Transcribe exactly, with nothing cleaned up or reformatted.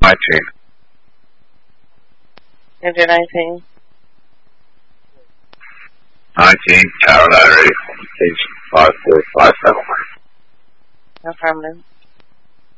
nineteen. Enter nineteen. nineteen, Tower Ladder eight, page five four five seven. Affirmative.